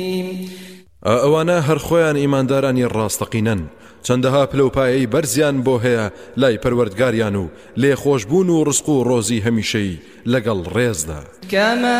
ئەوانە هەر خۆیان ئیماندارانی ڕاستەقینەن چەندەها پلەپایەی بەرزیان بۆ هەیە لای پەروەردگاریان و لێخۆشبوون و ڕزق و ڕۆزی هەمیشەی لەگەڵ ڕێزدا.